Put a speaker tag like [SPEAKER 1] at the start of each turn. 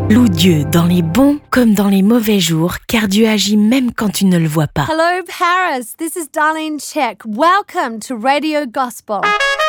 [SPEAKER 1] Loue Dieu dans les bons comme dans les mauvais jours, car Dieu agit même quand tu ne le vois pas.
[SPEAKER 2] Hello, Paris. This is Darlene Check. Welcome to Radio Gospel.